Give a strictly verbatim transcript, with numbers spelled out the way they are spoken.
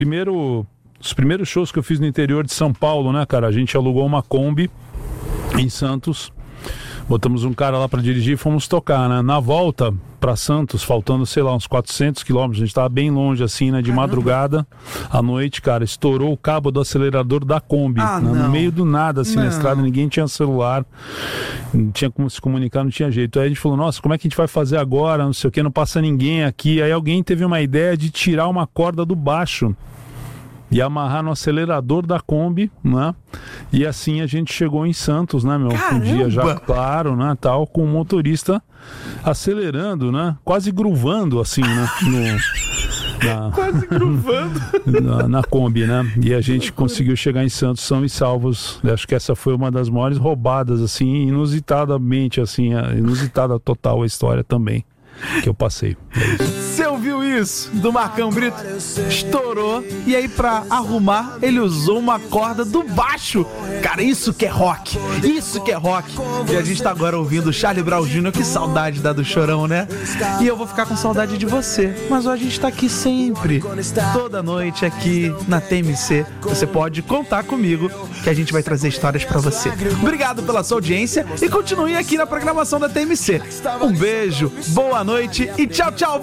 Primeiro, os primeiros shows que eu fiz no interior de São Paulo, né, cara? A gente alugou uma Kombi em Santos, botamos um cara lá pra dirigir e fomos tocar, né? Na volta pra Santos, faltando, sei lá, uns quatrocentos quilômetros, a gente tava bem longe, assim, né? De Caramba. Madrugada, à noite, cara, estourou o cabo do acelerador da Kombi, ah, né? No meio do nada, assim, não. na estrada, ninguém tinha celular, não tinha como se comunicar, não tinha jeito. Aí a gente falou, nossa, como é que a gente vai fazer agora? Não sei o que, não passa ninguém aqui. Aí alguém teve uma ideia de tirar uma corda do baixo e amarrar no acelerador da Kombi, né? E assim a gente chegou em Santos, né, meu? Um dia já, claro, né, tal, com o motorista acelerando, né? Quase gruvando, assim, né? No, na, Quase gruvando. Na, na Kombi, né? E a gente conseguiu chegar em Santos são e salvos. Eu acho que essa foi uma das maiores roubadas, assim, inusitadamente, assim, inusitada total a história também que eu passei. É Você ouviu isso do Marcão Brito? Estourou. E aí, pra arrumar, ele usou uma corda do baixo. Cara, isso que é rock. Isso que é rock. E a gente tá agora ouvindo Charlie Brown Júnior Que saudade da do Chorão, né? E eu vou ficar com saudade de você. Mas a gente tá aqui sempre. Toda noite aqui na T M C. Você pode contar comigo que a gente vai trazer histórias pra você. Obrigado pela sua audiência e continue aqui na programação da T M C. Um beijo, boa noite e tchau, tchau.